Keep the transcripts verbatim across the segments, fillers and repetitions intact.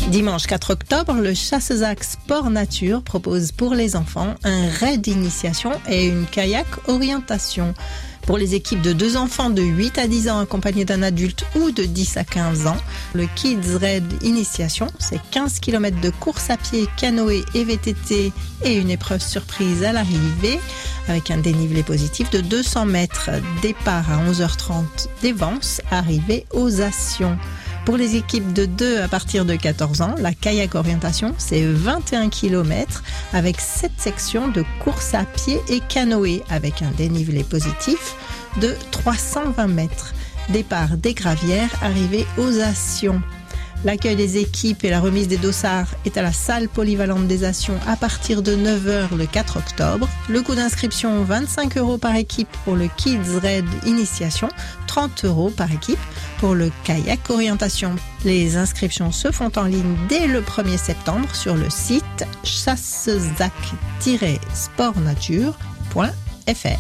Dimanche quatre octobre, le Chassezac Sport Nature propose pour les enfants un raid d'initiation et une kayak orientation. Pour les équipes de deux enfants de huit à dix ans accompagnés d'un adulte ou de dix à quinze ans, le Kids Raid Initiation, c'est quinze kilomètres de course à pied, canoë et V T T et une épreuve surprise à l'arrivée avec un dénivelé positif de deux cents mètres. Départ à onze heures trente des Vences, arrivée aux Assions. Pour les équipes de deux à partir de quatorze ans, la kayak orientation, c'est vingt et un kilomètres avec sept sections de course à pied et canoë avec un dénivelé positif de trois cent vingt mètres. Départ des Gravières, arrivée aux Assions. L'accueil des équipes et la remise des dossards est à la salle polyvalente des Assions à partir de neuf heures le quatre octobre. Le coût d'inscription, vingt-cinq euros par équipe pour le Kids Raid Initiation, trente euros par équipe pour le kayak orientation. Les inscriptions se font en ligne dès le premier septembre sur le site chassezac tiret sport nature point f r.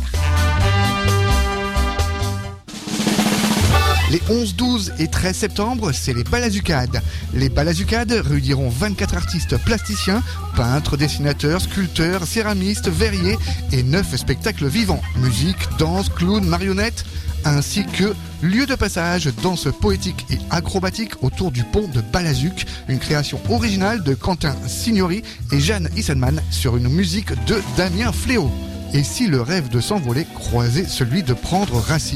Les onze, douze et treize septembre, c'est les Balazucades. Les Balazucades réuniront vingt-quatre artistes plasticiens, peintres, dessinateurs, sculpteurs, céramistes, verriers et neuf spectacles vivants. Musique, danse, clown, marionnettes, ainsi que lieu de passage, danse poétique et acrobatique autour du pont de Balazuc, une création originale de Quentin Signori et Jeanne Issenman sur une musique de Damien Fléau. Et si le rêve de s'envoler croisait celui de prendre racine?